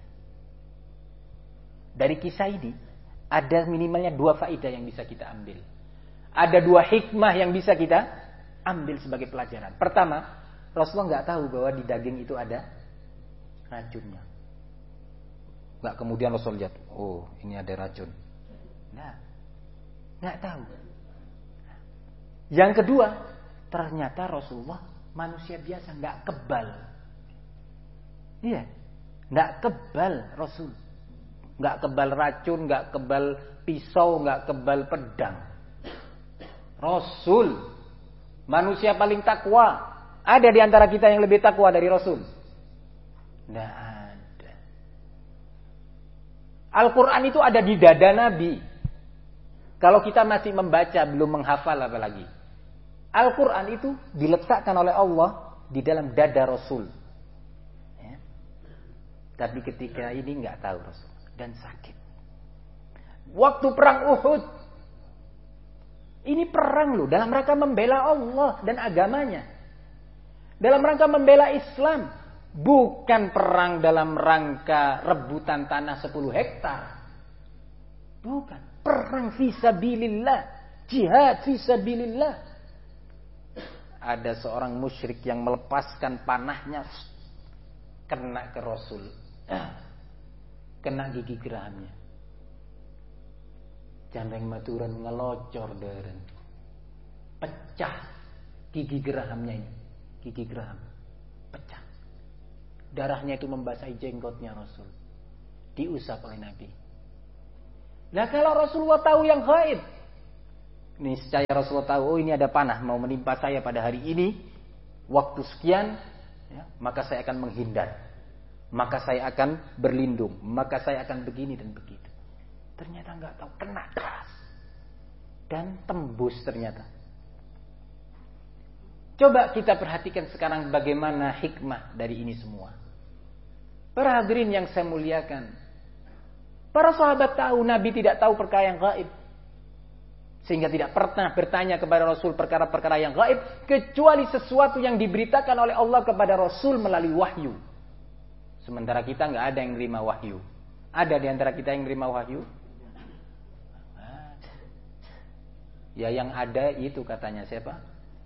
Dari kisah ini ada minimalnya 2 faedah yang bisa kita ambil. Ada 2 hikmah yang bisa kita ambil sebagai pelajaran. Pertama, Rasulullah nggak tahu bahwa di daging itu ada racunnya. Nggak kemudian Rasul lihat, oh ini ada racun. Nah, nggak tahu. Yang kedua, ternyata Rasulullah manusia biasa, nggak kebal. Iya, nggak kebal Rasul. Nggak kebal racun, nggak kebal pisau, nggak kebal pedang. Rasul, manusia paling takwa. Ada di antara kita yang lebih takwa dari Rasul? Nggak ada. Al-Quran itu ada di dada Nabi. Kalau kita masih membaca, belum menghafal apalagi. Al-Quran itu diletakkan oleh Allah di dalam dada Rasul. Ya. Tapi ketika ini nggak tahu Rasul dan sakit. Waktu perang Uhud, ini perang loh, dalam rangka membela Allah dan agamanya. Dalam rangka membela Islam. Bukan perang dalam rangka rebutan tanah 10 hektar. Bukan. Perang fisabilillah. Jihad fisabilillah. Ada seorang musyrik yang melepaskan panahnya, kena ke Rasul. Kena gigi gerahamnya. Jandeng maturan ngelocor deren. Pecah gigi gerahamnya ini. Gigi geraham pecah. Darahnya itu membasahi jenggotnya Rasul. Diusap oleh Nabi. Nah kalau Rasulullah tahu yang gaib, ini saya Rasulullah tahu, oh ini ada panah mau menimpa saya pada hari ini, waktu sekian, ya, maka saya akan menghindar, maka saya akan berlindung, maka saya akan begini dan begitu. Ternyata nggak tahu, kena keras dan tembus ternyata. Coba kita perhatikan sekarang bagaimana hikmah dari ini semua. Para hadirin yang saya muliakan, para sahabat tahu Nabi tidak tahu perkara yang gaib, sehingga tidak pernah bertanya kepada Rasul perkara-perkara yang gaib, kecuali sesuatu yang diberitakan oleh Allah kepada Rasul melalui wahyu. Sementara kita nggak ada yang menerima wahyu. Ada di antara kita yang menerima wahyu? Ya yang ada itu katanya siapa?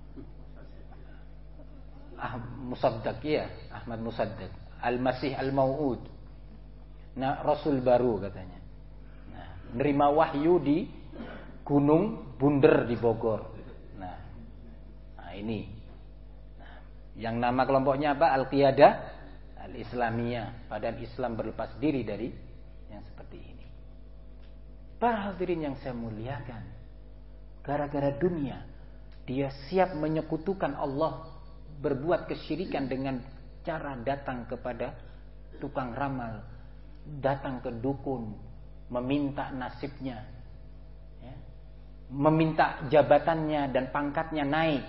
Musaddaq ya, Ahmad Musaddaq, Al-Masih Al-Mau'ud. Nah, Rasul baru katanya. Nah, nerima wahyu di Gunung Bunder di Bogor. Nah ini. Nah, yang nama kelompoknya apa? Al-Qiyadah Al-Islamiyah. Padahal Islam berlepas diri dari yang seperti ini. Para hadirin yang saya muliakan, gara-gara dunia dia siap menyekutukan Allah, berbuat kesyirikan dengan cara datang kepada tukang ramal, datang ke dukun, meminta nasibnya, ya, meminta jabatannya dan pangkatnya naik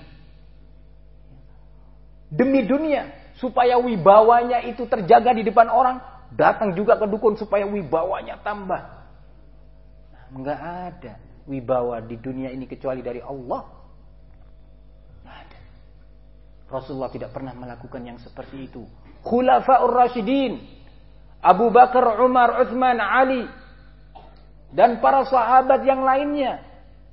demi dunia, supaya wibawanya itu terjaga di depan orang. Datang juga ke dukun supaya wibawanya tambah. Nah, enggak ada wibawa di dunia ini kecuali dari Allah. Rasulullah tidak pernah melakukan yang seperti itu. Khulafaur Rasyidin, Abu Bakar, Umar, Utsman, Ali, dan para sahabat yang lainnya,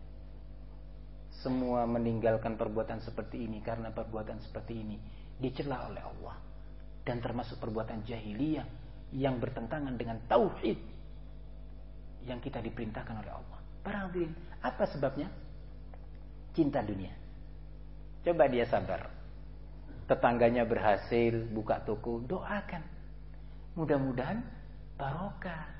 semua meninggalkan perbuatan seperti ini karena perbuatan seperti ini dicela oleh Allah, dan termasuk perbuatan jahiliyah yang bertentangan dengan tauhid yang kita diperintahkan oleh Allah. Para hadirin, apa sebabnya? Cinta dunia. Coba dia sabar. Tetangganya berhasil buka toko, doakan. Mudah-mudahan barokah.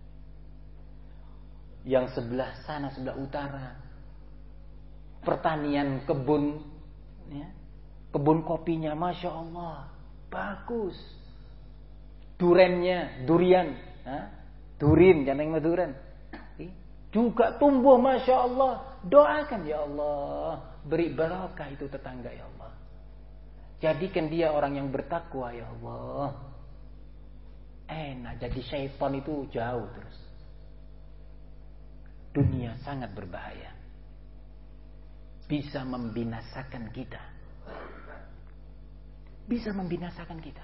Yang sebelah sana, sebelah utara, pertanian kebun, ya, kebun kopinya, masya Allah, bagus. Durian, durin, jangan yang durian, juga tumbuh, masya Allah. Doakan, ya Allah, beri barokah itu tetangga, ya Allah. Jadikan dia orang yang bertakwa, ya Allah. Enak, jadi syaitan itu jauh terus. Dunia sangat berbahaya, bisa membinasakan kita, bisa membinasakan kita.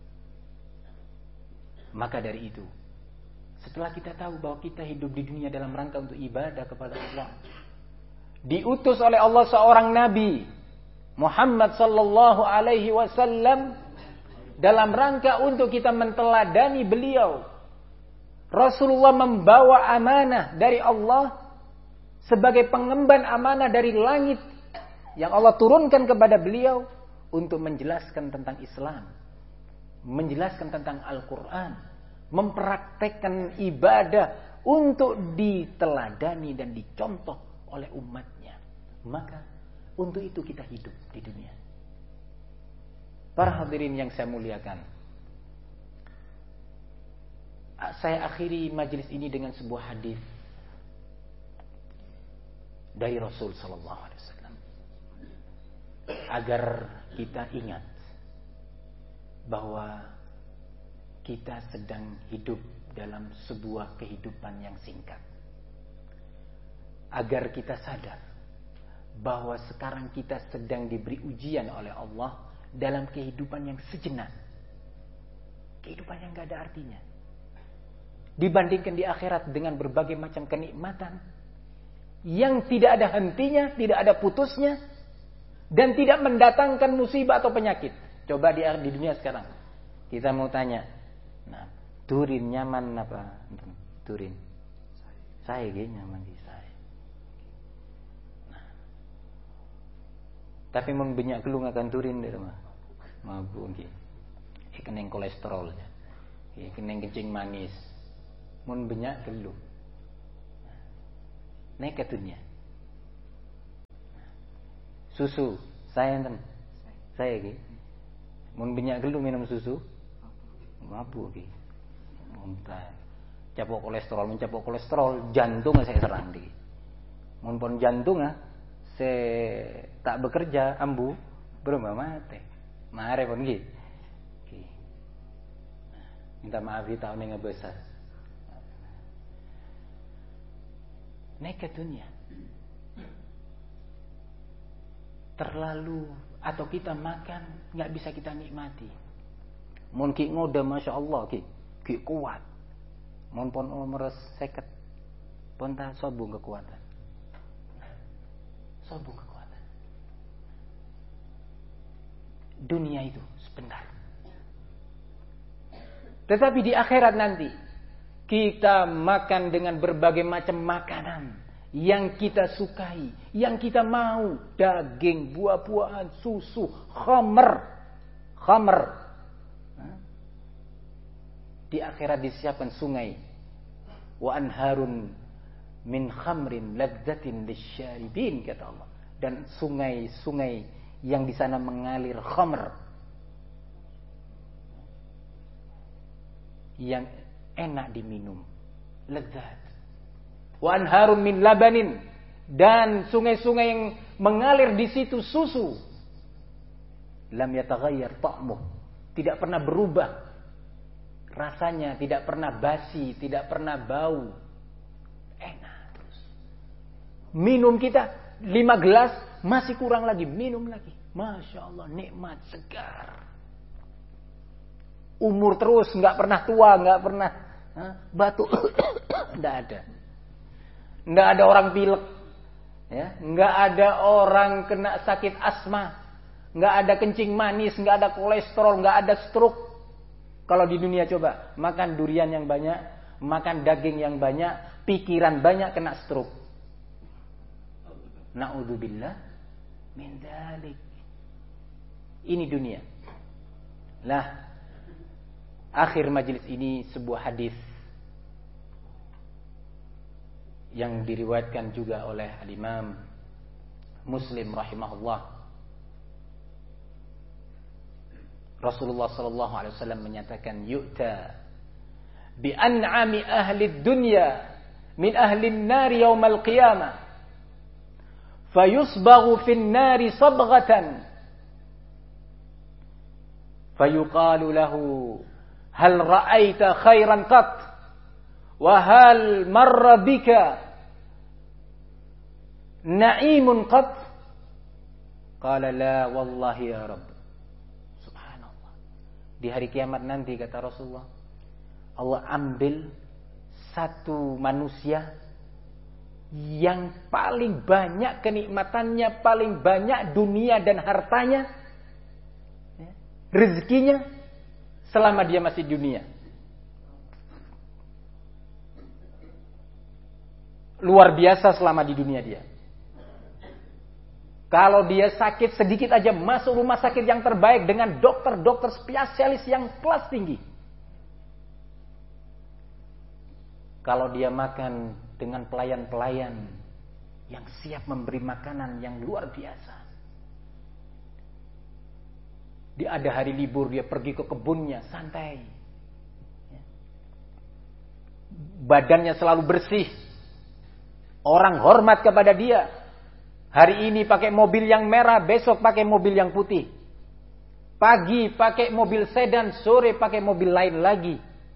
Maka dari itu, setelah kita tahu bahwa kita hidup di dunia dalam rangka untuk ibadah kepada Allah, diutus oleh Allah seorang nabi Muhammad sallallahu alaihi wasallam dalam rangka untuk kita menteladani beliau. Rasulullah membawa amanah dari Allah sebagai pengemban amanah dari langit yang Allah turunkan kepada beliau untuk menjelaskan tentang Islam, menjelaskan tentang Al-Quran, mempraktekkan ibadah untuk diteladani dan dicontoh oleh umatnya. Maka untuk itu kita hidup di dunia. Para hadirin yang saya muliakan, saya akhiri majelis ini dengan sebuah hadis dari Rasul sallallahu alaihi wasallam, agar kita ingat bahwa kita sedang hidup dalam sebuah kehidupan yang singkat. Agar kita sadar bahwa sekarang kita sedang diberi ujian oleh Allah dalam kehidupan yang sejenak, kehidupan yang gak ada artinya, dibandingkan di akhirat dengan berbagai macam kenikmatan yang tidak ada hentinya, tidak ada putusnya, dan tidak mendatangkan musibah atau penyakit. Coba di dunia sekarang kita mau tanya, nah, durin nyaman apa? Durin saya nyaman di saya. Tapi membenyak gelung akan turin di rumah. Mabuk nggih. Keneng kolesterol ya. Keneng kencing manis. Mun benyak gelung. Neket dunia. Susu, saya enten. Saya iki. Mun banyak gelu minum susu, mabuk iki. Muntah. Capok kolesterol, jantung saya serang iki. Mun pon jantung saya tak bekerja ambu, berubah mati. Mare pon iki. Minta maaf ya tahun yang ngebesar. Neket dunia. Terlalu atau kita makan nggak bisa kita nikmati. Mun ki ngoda masya Allah ki kuat. Mun pon meres seket pon ta sobung kekuatan. Sobung kekuatan. Dunia itu sebentar. Tetapi di akhirat nanti kita makan dengan berbagai macam makanan yang kita sukai, yang kita mau, daging, buah-buahan, susu, khamr. Di akhirat disiapkan sungai, wa anharun min khamrin ladzatin lisyaribin, kata Allah. Dan sungai-sungai yang di sana mengalir khamr, yang enak diminum, lezat. Wa anharun min labanin, dan sungai-sungai yang mengalir di situ susu. Lam yataghayyar ta'muh, tidak pernah berubah rasanya, tidak pernah basi, tidak pernah bau. Enak terus. Minum kita 5 gelas, masih kurang lagi, minum lagi. Masya Allah, nikmat, segar. Umur terus, nggak pernah tua, nggak pernah batuk, nggak ada. Nggak ada orang pilek, ya, nggak ada orang kena sakit asma, nggak ada kencing manis, nggak ada kolesterol, nggak ada stroke. Kalau di dunia coba makan durian yang banyak, makan daging yang banyak, pikiran banyak, kena stroke. Na'udzubillah min dzalik. Ini dunia. Lah, akhir majelis ini sebuah hadis yang diriwayatkan juga oleh Al-Imam Muslim rahimahullah. Rasulullah sallallahu alaihi wasallam menyatakan, yu'ta bi an'ami ahli dunya min ahli an-nar yaumal qiyamah fayusbaghu fin nari sabghatan fayuqalu lahu hal ra'aita khairan qat wa hal marra bika na'imun qat? Qala la wallahi ya Rabb. Subhanallah. Di hari kiamat nanti, kata Rasulullah, Allah ambil satu manusia yang paling banyak kenikmatannya, paling banyak dunia dan hartanya, rezekinya selama dia masih dunia. Luar biasa selama di dunia dia. Kalau dia sakit sedikit aja masuk rumah sakit yang terbaik dengan dokter-dokter spesialis yang kelas tinggi. Kalau dia makan dengan pelayan-pelayan yang siap memberi makanan yang luar biasa. Dia ada hari libur, dia pergi ke kebunnya santai. Badannya selalu bersih. Orang hormat kepada dia. Hari ini pakai mobil yang merah, besok pakai mobil yang putih. Pagi pakai mobil sedan, sore pakai mobil lain lagi.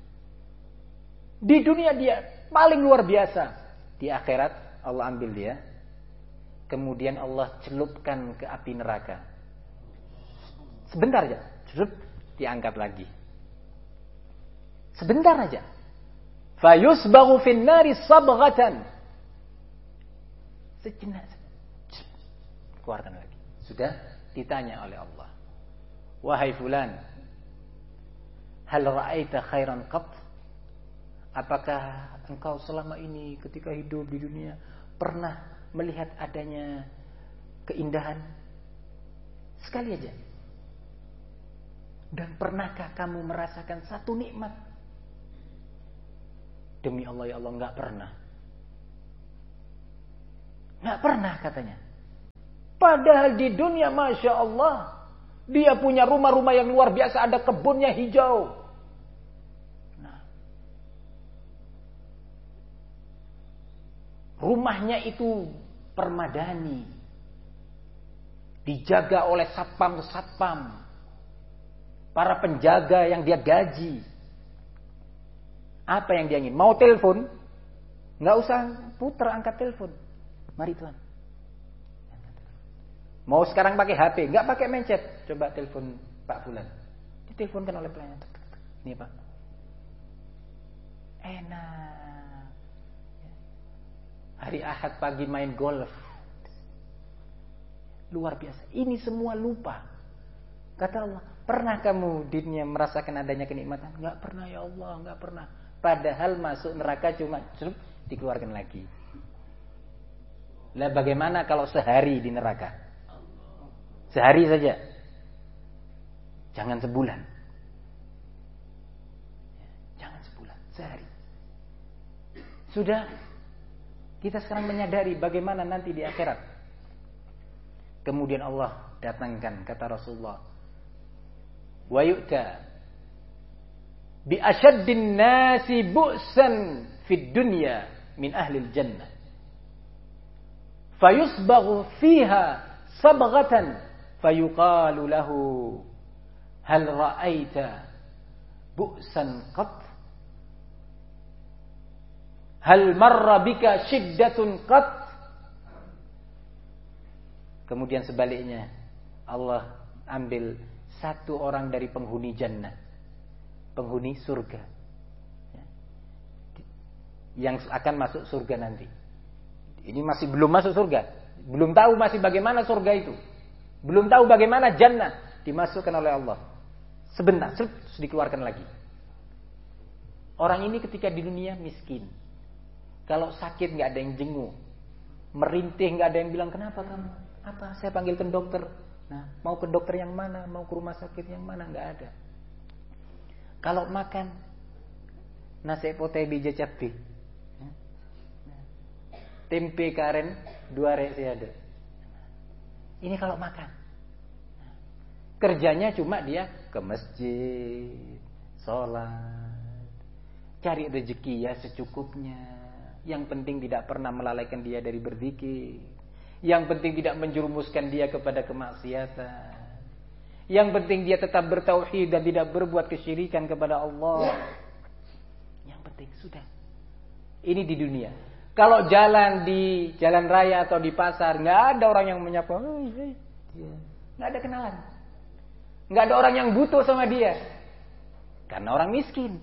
Di dunia dia paling luar biasa. Di akhirat Allah ambil dia. Kemudian Allah celupkan ke api neraka. Sebentar aja, celup, diangkat lagi. Sebentar aja. Fayusbaghu fin nari sabghatan. Sejenak. Keluarkan lagi. Sudah ditanya oleh Allah. Wahai fulan, hal ra'aita khairan qat? Apakah engkau selama ini ketika hidup di dunia pernah melihat adanya keindahan? Sekali aja. Dan pernahkah kamu merasakan satu nikmat? Demi Allah ya Allah, enggak pernah. Nggak pernah katanya. Padahal di dunia Masya Allah, dia punya rumah-rumah yang luar biasa, ada kebunnya hijau. Nah, rumahnya itu permadani, dijaga oleh satpam-satpam, para penjaga yang dia gaji. Apa yang dia ingin? Mau telepon? Nggak usah puter angkat telepon. Mari Tuhan. Mau sekarang pakai HP, nggak pakai mencet. Coba telepon Pak Fulan. Diteleponkan oleh pelayan. Ini Pak. Enak. Hari Ahad pagi main golf. Luar biasa. Ini semua lupa. Kata Allah, pernah kamu di dunia merasakan adanya kenikmatan? Nggak pernah ya Allah, nggak pernah. Padahal masuk neraka cuma dikeluarkan lagi. Lah bagaimana kalau sehari di neraka? Sehari saja. Jangan sebulan. Jangan sebulan, sehari. Sudah, kita sekarang menyadari bagaimana nanti di akhirat. Kemudian Allah datangkan, kata Rasulullah, wa yu'ta bi asyaddin nasi bu'san fid dunya min ahlil jannah fayusbaghu fiha sabghatan fayuqalu lahu hal ra'aita bu'san qat hal marra bika shiddatun qat. Kemudian sebaliknya Allah ambil satu orang dari penghuni jannah, penghuni surga, yang akan masuk surga nanti. Ini masih belum masuk surga, belum tahu masih bagaimana surga itu, belum tahu bagaimana jannah. Dimasukkan oleh Allah. Sebentar, terus dikeluarkan lagi. Orang ini ketika di dunia miskin, kalau sakit nggak ada yang jenguk, merintih nggak ada yang bilang kenapa kamu, apa saya panggilkan dokter. Nah, mau ke dokter yang mana, mau ke rumah sakit yang mana, nggak ada. Kalau makan nasi potai bija cabai, tempe karen 2 resi ada. Ini kalau makan. Kerjanya cuma dia ke masjid, sholat, cari rezeki ya secukupnya. Yang penting tidak pernah melalaikan dia dari berzikir. Yang penting tidak menjerumuskan dia kepada kemaksiatan. Yang penting dia tetap bertauhid dan tidak berbuat kesyirikan kepada Allah. Yang penting sudah. Ini di dunia. Kalau jalan di jalan raya atau di pasar, nggak ada orang yang menyapa, nggak ada kenalan, nggak ada orang yang butuh sama dia, karena orang miskin.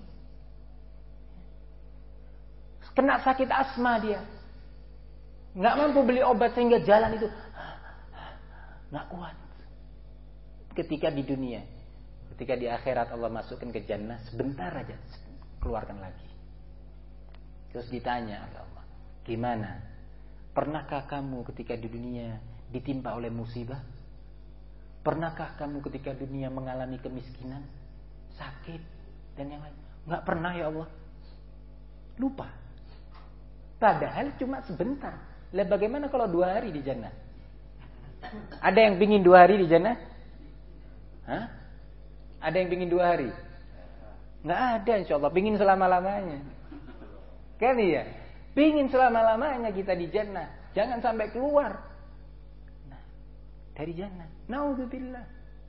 Kena sakit asma dia, nggak mampu beli obat sehingga jalan itu nggak kuat. Ketika di dunia, ketika di akhirat Allah masukkan ke jannah, sebentar aja keluarkan lagi. Terus ditanya oleh Allah, gimana? Pernahkah kamu ketika di dunia ditimpa oleh musibah? Pernahkah kamu ketika dunia mengalami kemiskinan, sakit dan yang lain? Nggak pernah ya Allah. Lupa. Padahal cuma sebentar. Lah bagaimana kalau 2 hari di jannah? Ada yang pingin 2 hari di jannah? Hah? Ada yang pingin 2 hari? Nggak ada, insya Allah. Pingin selama-lamanya. Kan iya? Pingin selama-lamanya kita di jannah. Jangan sampai keluar. Nah, dari jannah. Naudzubillah.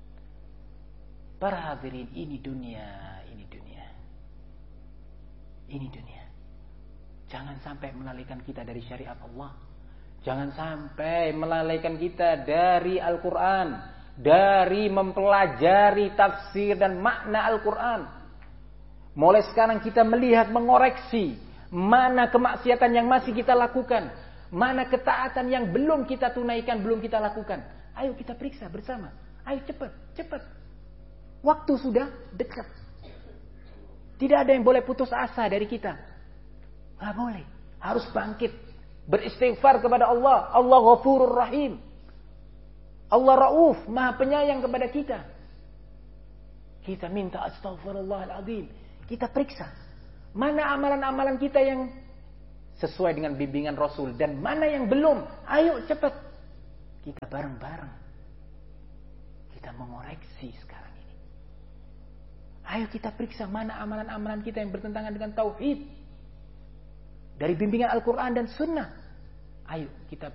Para hadirin, ini dunia. Ini dunia. Ini dunia. Jangan sampai melalaikan kita dari syariat Allah. Jangan sampai melalaikan kita dari Al-Quran. Dari mempelajari tafsir dan makna Al-Quran. Mulai sekarang kita melihat, mengoreksi mana kemaksiatan yang masih kita lakukan, mana ketaatan yang belum kita tunaikan, belum kita lakukan. Ayo kita periksa bersama. Ayo cepat. Waktu sudah dekat. Tidak ada yang boleh putus asa dari kita. Gak boleh. Harus bangkit. Beristighfar kepada Allah. Allah Ghafurur Rahim. Allah Rauf, Maha Penyayang kepada kita. Kita minta astaghfirullahaladzim. Kita periksa. Mana amalan-amalan kita yang sesuai dengan bimbingan Rasul dan mana yang belum. Ayo cepat kita bareng-bareng kita mengoreksi sekarang ini. Ayo kita periksa mana amalan-amalan kita yang bertentangan dengan tauhid dari bimbingan Al-Quran dan Sunnah. Ayo kita